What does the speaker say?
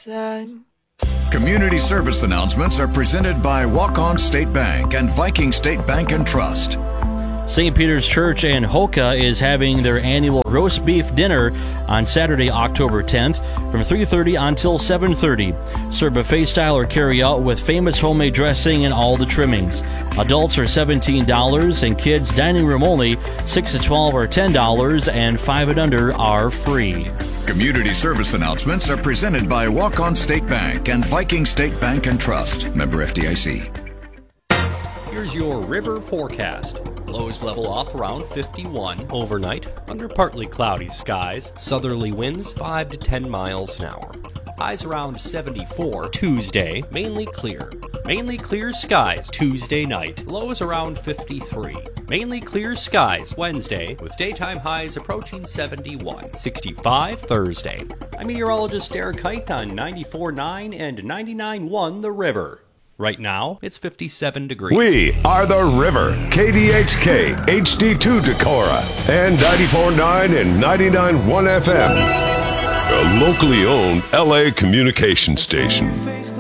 sun. Community service announcements are presented by Walk-On State Bank and Viking State Bank and Trust. St. Peter's Church in Hoka is having their annual roast beef dinner on Saturday, October 10th from 3:30 until 7:30. Serve buffet style or carry out with famous homemade dressing and all the trimmings. Adults are $17 and kids dining room only 6 to 12 are $10 and 5 and under are free. Community service announcements are presented by Walk-On State Bank and Viking State Bank and Trust. Member FDIC. Here's your river forecast. Lows level off around 51 overnight under partly cloudy skies. Southerly winds 5 to 10 miles an hour. Highs around 74 Tuesday, mainly clear. Mainly clear skies Tuesday night. Lows around 53. Mainly clear skies Wednesday with daytime highs approaching 71. 65 Thursday. I'm meteorologist Derek Height on 94.9 and 99.1 The River. Right now, it's 57 degrees. We are The River, KDHK, HD2 Decorah, and 94.9 and 99.1 FM. A locally owned LA communication station.